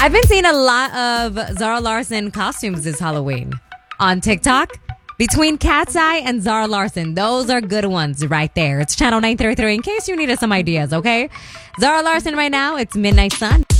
I've been seeing a lot of Zara Larsson costumes this Halloween on TikTok. Between Cat's Eye and Zara Larsson, those are good ones right there. It's Channel 933 in case you needed some ideas, okay? Zara Larsson right now, it's Midnight Sun.